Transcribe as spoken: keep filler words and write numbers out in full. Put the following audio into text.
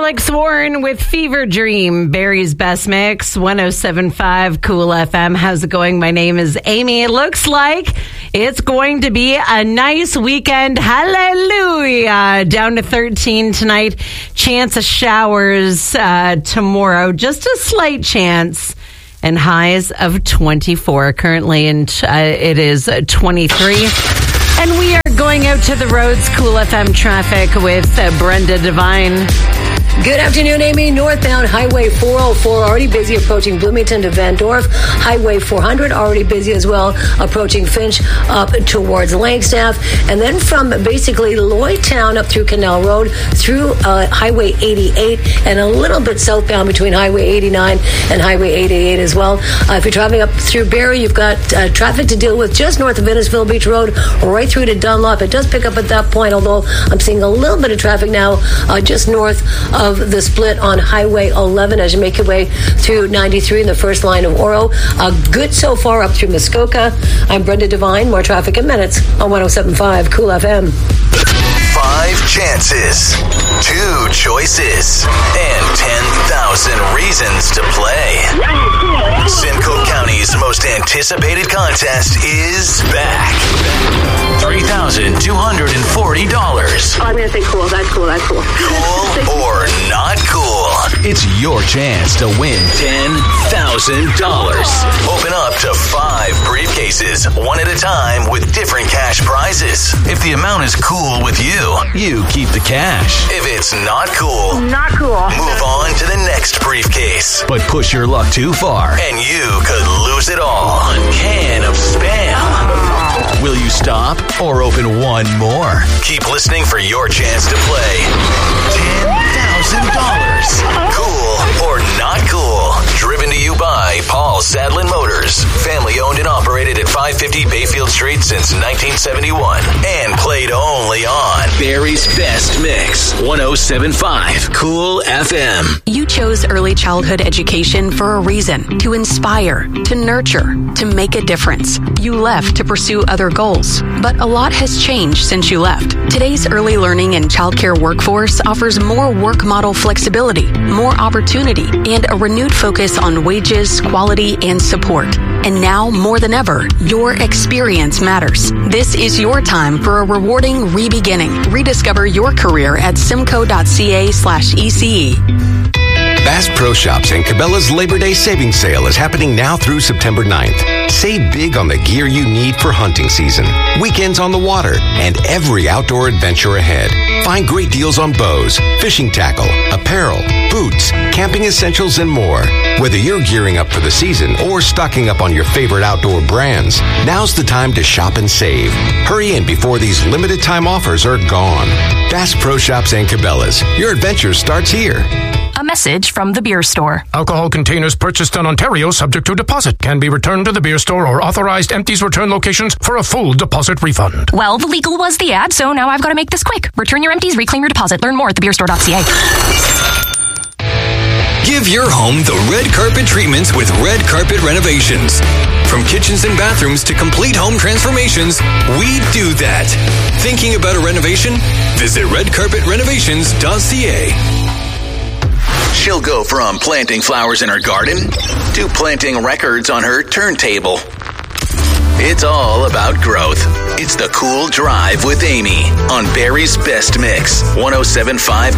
Alex Warren with Fever Dream, Barry's Best Mix, one oh seven point five Cool F M. How's it going? My name is Amy. It looks like it's going to be a nice weekend. Hallelujah. Down to thirteen tonight. Chance of showers uh, tomorrow. Just a slight chance. And highs of twenty-four. Currently, and uh, it is twenty-three. And we are going out to the roads. Cool F M traffic with uh, Brenda Devine. Good afternoon, Amy. Northbound Highway four oh four already busy approaching Bloomington to Van Dorp. Highway four hundred already busy as well approaching Finch up towards Langstaff. And then from basically Lloydtown up through Canal Road through uh, Highway eighty-eight and a little bit southbound between Highway eighty-nine and Highway eighty-eight as well. Uh, if you're driving up through Barrie, you've got uh, traffic to deal with just north of Innisfil Beach Road right through to Dunlop. It does pick up at that point, although I'm seeing a little bit of traffic now uh, just north of Of the split on Highway eleven as you make your way through ninety-three in the first line of Oro. Uh, good so far up through Muskoka. I'm Brenda Devine. More traffic in minutes on one oh seven point five Cool F M. Five chances, two choices, and ten thousand reasons to play. Simcoe County's most anticipated contest is back. three thousand two hundred forty dollars. Oh, I'm going to say cool. That's cool. That's cool. Cool or not cool? It's your chance to win ten thousand dollars. Open up to five briefcases, one at a time, with different cash prizes. If the amount is cool with you, you keep the cash. If it's not cool, Not cool. move on to the next briefcase. But push your luck too far, and you could lose it all. Can of Spam. Will you stop or open one more? Keep listening for your chance to play ten thousand dollars. Cool or not cool? Driven to you by Paul Sadlin Motors. Family owned and operated at five fifty Bayfield Street since nineteen seventy-one. And played only on Barry's Best Mix. one oh seven point five Cool F M. You chose early childhood education for a reason. To inspire, to nurture, to make a difference. You left to pursue other goals. But a lot has changed since you left. Today's early learning and childcare workforce offers more work model flexibility, more opportunity, and a renewed focus on wages, quality, and support. And now, more than ever, your experience matters. This is your time for a rewarding re-beginning. Rediscover your career at simcoe.ca slash ECE. Bass Pro Shops and Cabela's Labor Day Savings Sale is happening now through September ninth. Save big on the gear you need for hunting season, weekends on the water, and every outdoor adventure ahead. Find great deals on bows, fishing tackle, apparel, boots, camping essentials, and more. Whether you're gearing up for the season or stocking up on your favorite outdoor brands, now's the time to shop and save. Hurry in before these limited time offers are gone. Bass Pro Shops and Cabela's. Your adventure starts here. A message from the beer store. Alcohol containers purchased in Ontario subject to deposit can be returned to the beer store or authorized empties return locations for a full deposit refund. Well, the legal was the ad, so now I've got to make this quick. Return your empties, reclaim your deposit. Learn more at the beer store dot c a. Give your home the red carpet treatments with Red Carpet Renovations. From kitchens and bathrooms to complete home transformations, we do that. Thinking about a renovation? Visit red carpet renovations dot c a. She'll go from planting flowers in her garden to planting records on her turntable. It's all about growth. It's the Cool Drive with Amy on Barry's Best Mix, one oh seven point five